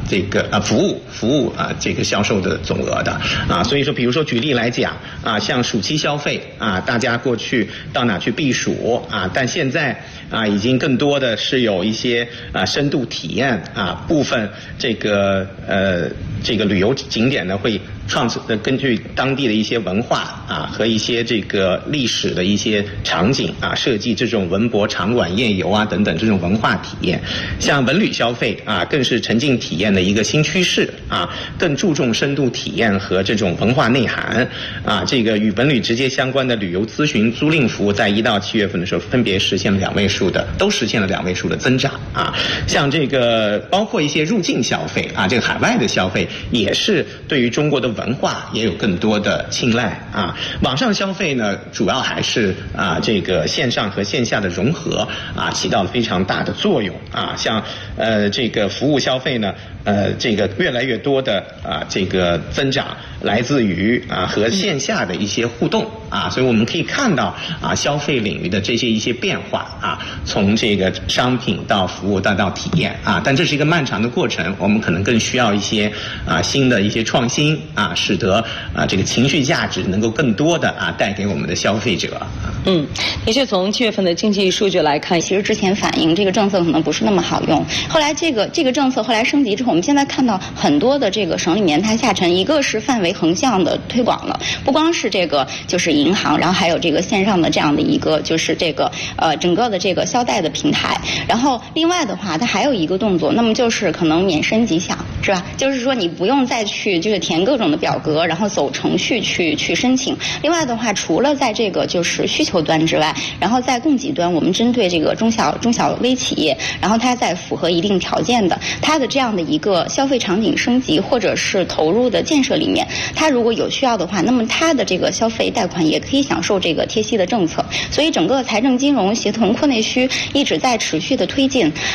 服务这个销售的总额的所以说比如说举例来讲像暑期消费大家过去到哪去避暑但现在已经更多的是有一些深度体验部分这个旅游景点呢会根据当地的一些文化和一些这个历史的一些场景设计这种文博场馆夜游等等这种文化体验。像文旅消费更是沉浸体验的一个新趋势更注重深度体验和这种文化内涵这个与文旅直接相关的旅游咨询租赁服务在1到7月份的时候分别实现了2位数的增长像这个包括一些入境消费这个海外的消费也是对于中国的文化也有更多的青睐网上消费呢主要还是这个线上和线下的融合起到了非常大的作用像这个服务消费呢这个越来越多的这个增长来自于和线下的一些互动所以我们可以看到消费领域的这些一些变化从这个商品到服务到体验但这是一个漫长的过程，我们可能更需要一些新的一些创新使得这个情绪价值能够更多的带给我们的消费者。 的确从7月份的经济数据来看， 其实之前反映这个政策可能不是那么好用，后来这个政策后来升级之后，我们现在看到很多的这个省里面它下沉，一个是范围横向的推广了，不光是这个就是银行，然后还有这个线上的这样的一个就是这个整个的这个销贷的平台，然后另外的话它还有一个动作，那么就是可能免申即享，是吧？就是说你不用再去就是填各种的表格，然后走程序去申请。另外的话，除了在这个就是需求端之外，然后在供给端，我们针对这个中小微企业，然后它在符合一定条件的，它的这样的一个消费场景升级或者是投入的建设里面，它如果有需要的话，那么它的这个消费贷款也可以享受这个贴息的政策。所以整个财政金融协同扩内需一直在持续的推进。